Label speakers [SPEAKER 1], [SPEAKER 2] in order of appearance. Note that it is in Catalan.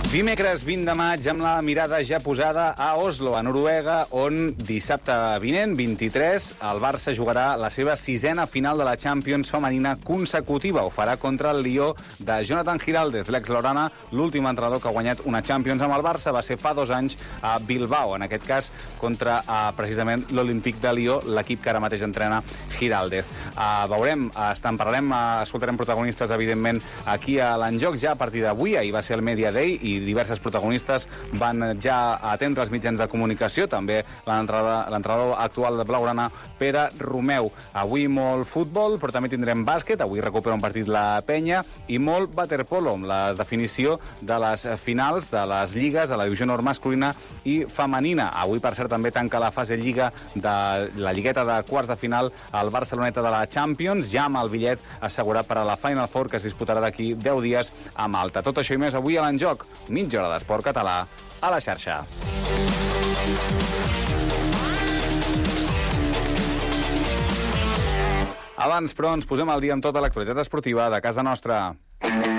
[SPEAKER 1] Dimecres 20 de maig, amb la mirada ja posada a Oslo, a Noruega, on dissabte vinent, 23, el Barça jugarà la seva 6a final de la Champions femenina consecutiva. Ho farà contra el Lió de Jonathan Giraldez, l'ex-laurana. L'últim entrenador que ha guanyat una Champions amb el Barça va ser fa 2 anys a Bilbao, en aquest cas contra precisament l'Olímpic de Lió, l'equip que ara mateix entrena Giraldez. Veurem, en parlarem, escoltarem protagonistes, evidentment, aquí a l'Enjoc ja a partir d'avui. Ahir va ser el Media Day i diverses protagonistes van ja atendre els mitjans de comunicació, també l'entrenador actual de Blaugrana, Pere Romeu. Avui molt futbol, però també tindrem bàsquet, avui recupera un partit la Penya, i molt waterpolo, amb la definició de les finals de les lligues a la divisió honor masculina i femenina. Avui, per cert, també tanca la fase lliga de la lligueta de quarts de final al Barceloneta de la Champions, ja amb el bitllet assegurat per a la Final Four, que es disputarà d'aquí 10 dies a Malta. Tot això i més avui a l'Enjoc. Mitja hora d'esport català a la xarxa. Abans, però, ens posem al dia amb tota l'actualitat esportiva de casa nostra.